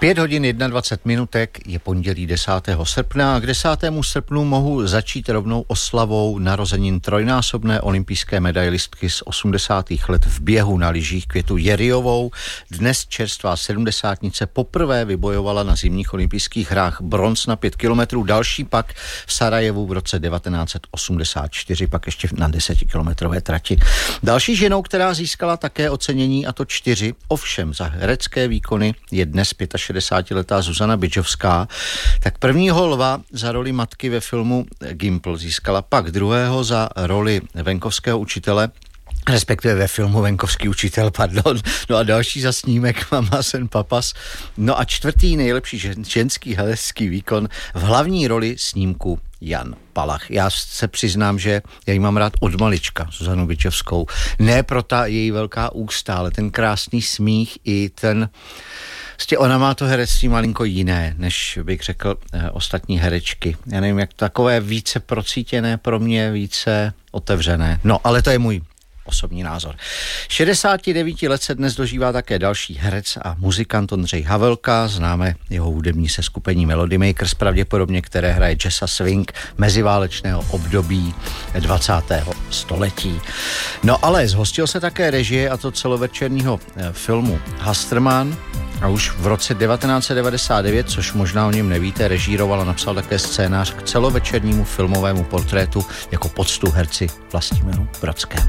5 hodin 21 minutek, je pondělí 10. srpna a k 10. srpnu mohu začít rovnou oslavou narozenin trojnásobné olympijské medailistky z 80. let v běhu na lyžích Květu Jerijovou. Dnes čerstvá 70nice poprvé vybojovala na zimních olympijských hrách bronz na 5 kilometrů, další pak v Sarajevu v roce 1984, pak ještě na 10kilometrové trati. Další ženou, která získala také ocenění, a to 4, ovšem za herecké výkony, je dnes 65letá Zuzana Bidžovská. Tak prvního lva za roli matky ve filmu Gimpl získala, pak druhého za roli venkovského učitele, respektive ve filmu Venkovský učitel, pardon. No a další za snímek Mama Sen Papas. No a čtvrtý nejlepší ženský herecký výkon v hlavní roli snímku Jan Palach. Já se přiznám, že já ji mám rád od malička, Zuzanu Bidžovskou. Ne pro ta její velká ústa, ale ten krásný smích i ten... Vlastně ona má to herectví malinko jiné, než bych řekl ostatní herečky. Já nevím, jak takové více procítěné pro mě, více otevřené. No, ale to je můj osobní názor. 69 let se dnes dožívá také další herec a muzikant Ondřej Havelka. Známe jeho hudební seskupení Melody Makers, pravděpodobně, které hraje jazz a swing meziválečného období 20. století. No ale zhostil se také režie, a to celovečerního filmu Hasterman, a už v roce 1999, což možná o něm nevíte, režíroval a napsal také scénář k celovečernímu filmovému portrétu jako poctu herci Vlastimilu Brodskému.